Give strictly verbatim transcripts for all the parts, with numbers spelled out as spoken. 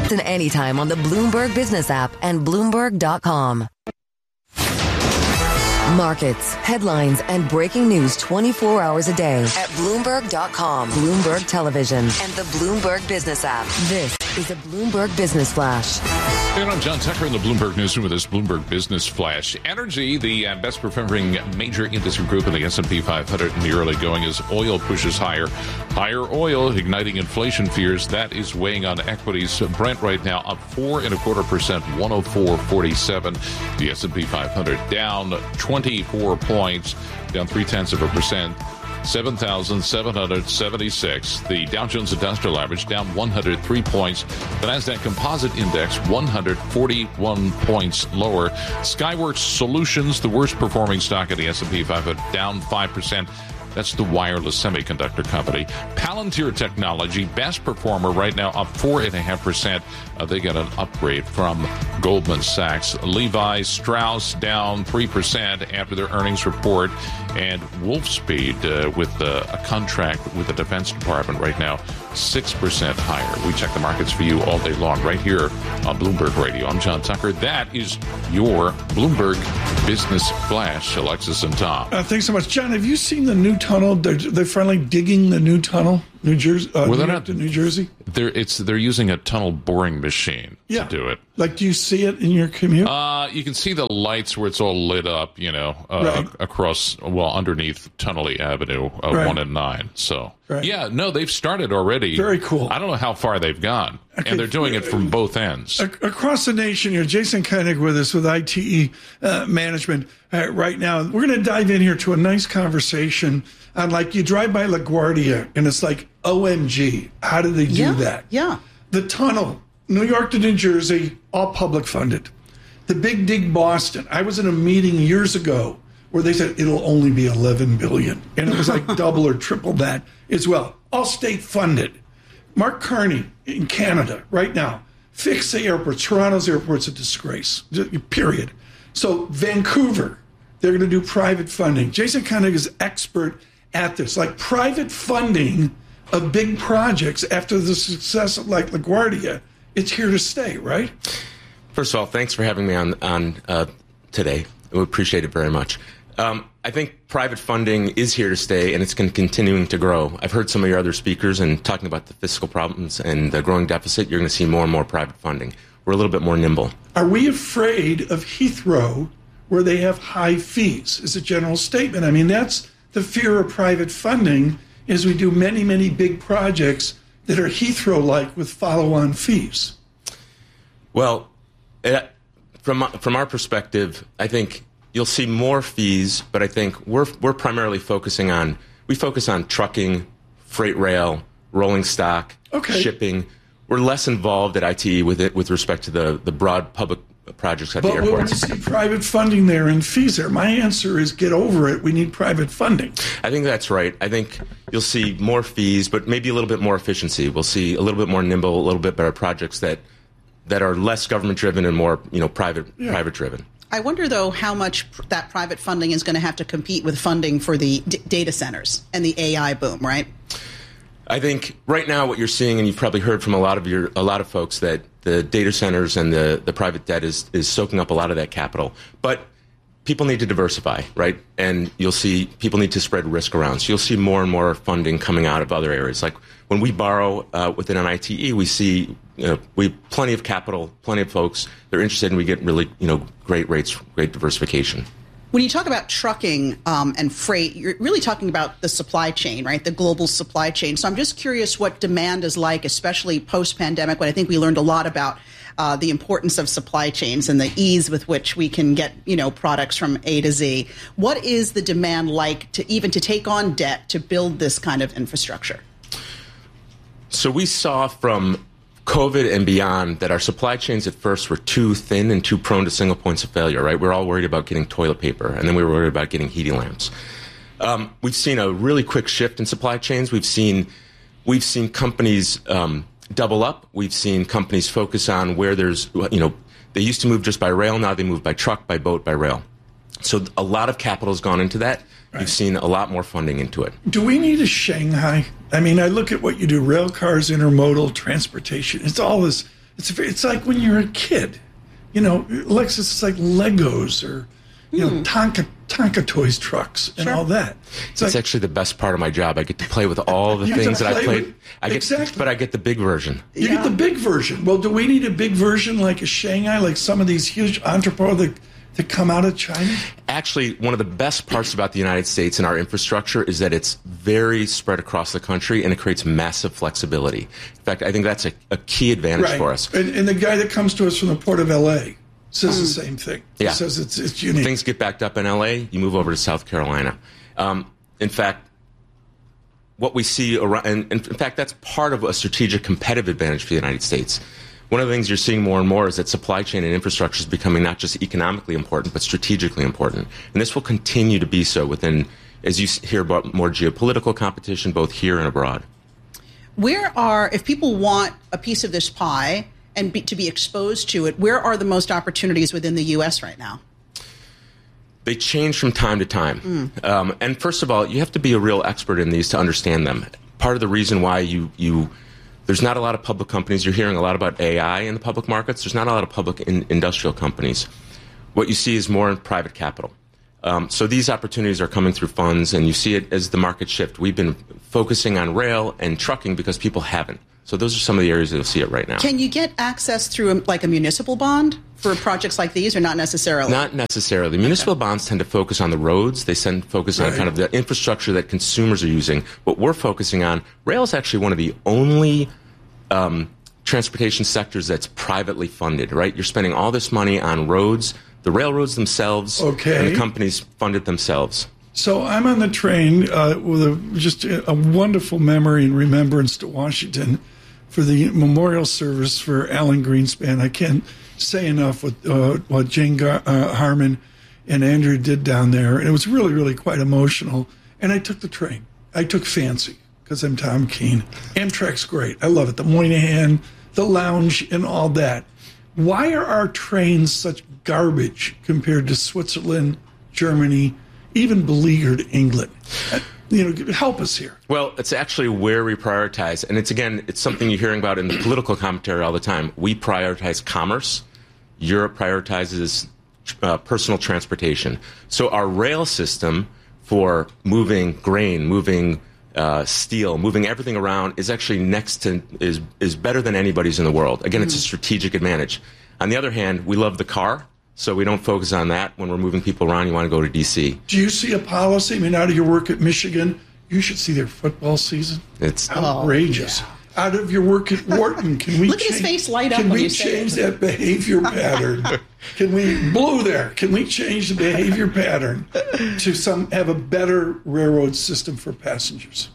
Listen anytime on the Bloomberg Business app and Bloomberg dot com. Markets, headlines, and breaking news twenty-four hours a day at Bloomberg dot com, Bloomberg Television, and the Bloomberg Business app. This is a Bloomberg Business Flash. And I'm John Tucker in the Bloomberg Newsroom with this Bloomberg Business Flash. Energy, the uh, best performing major industry group in the S and P five hundred in the early going as oil pushes higher. Higher oil igniting inflation fears. That is weighing on equities. Brent right now up four and a quarter percent, one oh four forty-seven. The S and P five hundred down twenty-four points, down three tenths of a percent. seven thousand seven hundred seventy-six. The Dow Jones Industrial Average down one hundred three points. The Nasdaq Composite Index one hundred forty-one points lower. Skyworks Solutions, the worst performing stock in the S and P five hundred, down five percent. That's the wireless semiconductor company. Palantir Technology, best performer right now, up four point five percent. Uh, they got an upgrade from Goldman Sachs. Levi Strauss down three percent after their earnings report. And Wolfspeed uh, with uh, a contract with the Defense Department right now, six percent higher. We check the markets for you all day long right here on Bloomberg Radio. I'm John Tucker. That is your Bloomberg Business Flash. Alexis and Tom. Uh, thanks so much. John, have you seen the new tunnel? They're, they're finally digging the new tunnel, New Jersey, uh, well, New York not, to New Jersey. They're, it's, they're using a tunnel boring machine yeah. to do it. Like, do you see it in your commute? Uh, you can see the lights where it's all lit up, you know, uh, right. across, well, underneath Tunnelly Avenue, uh, right. one and nine. So, right. yeah, no, they've started already. Very cool. I don't know how far they've gone. Okay. And they're doing it from both ends. Across the nation here, Jason Koenig with us with I T E uh, Management uh, right now. We're going to dive in here to a nice conversation on, like, you drive by LaGuardia and it's like, O M G, how did they do yeah, that? Yeah. The tunnel, New York to New Jersey, all public funded. The Big Dig Boston, I was in a meeting years ago where they said it'll only be eleven billion dollars. And it was like double or triple that as well. All state funded. Mark Carney in Canada right now, fix the airports. Toronto's airport's a disgrace, period. So Vancouver, they're going to do private funding. Jason Koenig is expert at this, like private funding of big projects after the success of like LaGuardia. It's here to stay, right? First of all, thanks for having me on on uh, today. We appreciate it very much. Um, I think private funding is here to stay, and it's con- continuing to grow. I've heard some of your other speakers and talking about the fiscal problems and the growing deficit. You're going to see more and more private funding. We're a little bit more nimble. Are we afraid of Heathrow, where they have high fees? Is a general statement. I mean, that's the fear of private funding. Is we do many, many big projects that are Heathrow-like with follow-on fees. Well, it, from from our perspective, I think you'll see more fees, but I think we're we're primarily focusing on we focus on trucking, freight rail, rolling stock, okay. shipping. We're less involved at I T E with it with respect to the the broad public projects at but the airports. But we want to see private funding there and fees there. My answer is get over it. We need private funding. I think that's right. I think you'll see more fees, but maybe a little bit more efficiency. We'll see a little bit more nimble, a little bit better projects that that are less government driven and more, you know, private yeah. private driven. I wonder, though, how much pr- that private funding is going to have to compete with funding for the d- data centers and the A I boom, right? I think right now what you're seeing, and you've probably heard from a lot of your a lot of folks, that the data centers and the, the private debt is, is soaking up a lot of that capital. But people need to diversify, right? And you'll see people need to spread risk around. So you'll see more and more funding coming out of other areas. Like when we borrow uh, within an I T E, we see you know, we have plenty of capital, plenty of folks. They're interested, and we get really you know great rates, great diversification. When you talk about trucking um, and freight, you're really talking about the supply chain, right? The global supply chain. So I'm just curious what demand is like, especially post-pandemic, when I think we learned a lot about uh, the importance of supply chains and the ease with which we can get, you know, products from A to Z. What is the demand like to even to take on debt to build this kind of infrastructure? So we saw from COVID and beyond that our supply chains at first were too thin and too prone to single points of failure, right? We're all worried about getting toilet paper, and then we were worried about getting heating lamps. Um, we've seen a really quick shift in supply chains. We've seen we've seen companies um, double up. We've seen companies focus on where there's, you know, they used to move just by rail. Now they move by truck, by boat, by rail. So a lot of capital has gone into that. Right. You've seen a lot more funding into it. Do we need a Shanghai? I mean, I look at what you do, rail cars, intermodal, transportation. It's all this It's it's like when you're a kid, you know, Lexus is like Legos or you know Tonka Tonka Toys trucks and Sure. all that. It's, It's like, actually the best part of my job. I get to play with all the You get things to that I play played. with- I get, exactly. But I get the big version. you get the big version. Well, do we need a big version like a Shanghai, like some of these huge entrepreneurs that, that come out of China? Actually, one of the best parts about the United States and our infrastructure is that it's very spread across the country, and it creates massive flexibility. In fact, I think that's a, a key advantage for us. And, and the guy that comes to us from the Port of L A says the same thing. Yeah. He says it's it's unique. Things get backed up in L A, you move over to South Carolina. Um, in fact, what we see around, and in fact, that's part of a strategic competitive advantage for the United States. One of the things you're seeing more and more is that supply chain and infrastructure is becoming not just economically important, but strategically important. And this will continue to be so within, as you hear about more geopolitical competition, both here and abroad. Where are, if people want a piece of this pie and be, to be exposed to it, where are the most opportunities within the U S right now? They change from time to time. Mm. Um, and first of all, you have to be a real expert in these to understand them. Part of the reason why you, you there's not a lot of public companies. You're hearing a lot about A I in the public markets. There's not a lot of public in, industrial companies. What you see is more in private capital. Um, so these opportunities are coming through funds, and you see it as the market shift. We've been focusing on rail and trucking because people haven't. So those are some of the areas that you'll see it right now. Can you get access through a, like a municipal bond for projects like these, or not necessarily? Not necessarily. Municipal okay. bonds tend to focus on the roads. They tend to focus right. on kind of the infrastructure that consumers are using. What we're focusing on, rail is actually one of the only um, transportation sectors that's privately funded, right? You're spending all this money on roads, the railroads themselves, okay. and the companies fund it themselves. So I'm on the train uh, with a, just a, a wonderful memory and remembrance to Washington for the memorial service for Alan Greenspan. I can't say enough what, uh, what Jane Gar- uh, Harmon and Andrew did down there. And it was really, really quite emotional. And I took the train. I took fancy because I'm Tom Keene. Amtrak's great. I love it. The Moynihan, the lounge, and all that. Why are our trains such garbage compared to Switzerland, Germany, even beleaguered England? You know, help us here. Well, it's actually where we prioritize. And it's, again, it's something you're hearing about in the political commentary all the time. We prioritize commerce. Europe prioritizes uh, personal transportation. So our rail system for moving grain, moving uh, steel, moving everything around is actually next to, is, is better than anybody's in the world. Again, mm-hmm. it's a strategic advantage. On the other hand, we love the car. So we don't focus on that. When we're moving people around, you want to go to D C. Do you see a policy? I mean, out of your work at Michigan, you should see their football season. It's outrageous. Oh, yeah. Out of your work at Wharton, can we look change, at his face light up? Can when we you change say that behavior pattern? Can we blue there? Can we change the behavior pattern to some have a better railroad system for passengers?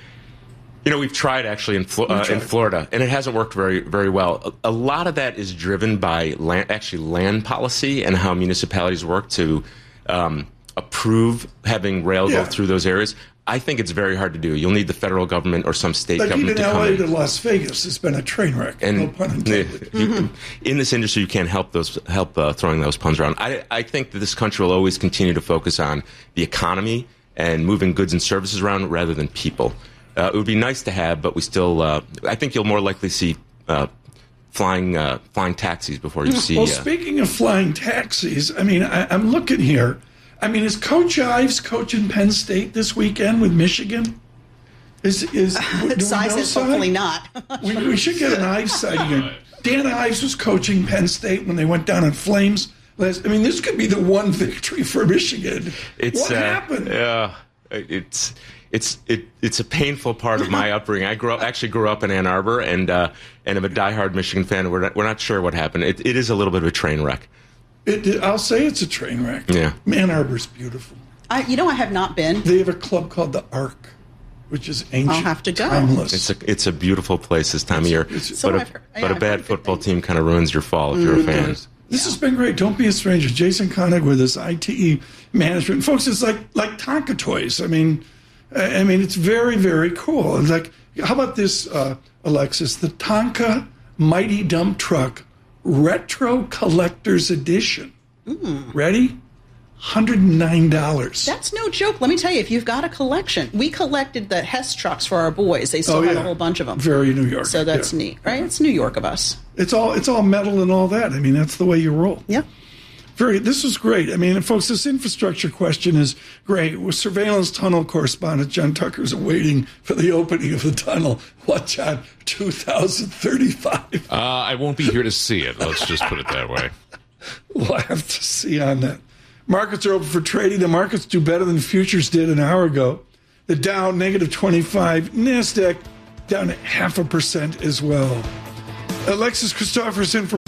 You know, we've tried actually in, Flo- uh, in Florida, and it hasn't worked very, very well. A, a lot of that is driven by land, actually land policy and how municipalities work to um, approve having rail yeah. go through those areas. I think it's very hard to do. You'll need the federal government or some state like government even to come L A in. to Las Vegas has been a train wreck. And no pun intended. The, in this industry, you can't help those help uh, throwing those puns around. I, I think that this country will always continue to focus on the economy and moving goods and services around rather than people. Uh, it would be nice to have, but we still. Uh, I think you'll more likely see uh, flying uh, flying taxis before you see. Well, uh, speaking of flying taxis, I mean, I, I'm looking here. I mean, is Coach Ives coaching Penn State this weekend with Michigan? Is is do Cy says hopefully not. we, we should get an Ives sighting. Dan Ives was coaching Penn State when they went down in flames. Last, I mean, this could be the one victory for Michigan. It's, what uh, happened? Yeah, it's. It's it, it's a painful part of my upbringing. I grew up actually grew up in Ann Arbor, and uh, and I'm a diehard Michigan fan. We're not, we're not sure what happened. It, it is a little bit of a train wreck. It, it, I'll say it's a train wreck. Yeah, Ann Arbor's beautiful. I, you know, I have not been. They have a club called the Ark, which is ancient. I'll have to go. Timeless. It's a it's a beautiful place this time it's, of year. It's, so but I've a, heard, but yeah, a bad football team kind of ruins your fall if mm, you're a fan. This yeah. has been great. Don't be a stranger. Jason Koenig with his I T E management, folks. It's like like Tonka toys. I mean. I mean, it's very, very cool. It's like, how about this, uh, Alexis? The Tonka Mighty Dump Truck Retro Collector's Edition. Mm. Ready? hundred nine dollars. That's no joke. Let me tell you, if you've got a collection, we collected the Hess trucks for our boys. They still Oh, had yeah. a whole bunch of them. Very New York. So that's yeah. neat, right? It's New York of us. It's all it's all metal and all that. I mean, that's the way you roll. Yeah. Very. This is great. I mean, folks, this infrastructure question is great. With surveillance tunnel correspondent John Tucker's waiting for the opening of the tunnel. What, John? two thousand thirty-five. Uh, I won't be here to see it. Let's just put it that way. We'll have to see on that. Markets are open for trading. The markets do better than futures did an hour ago. The Dow, negative twenty-five. NASDAQ, down half a percent as well. Alexis Christopherson for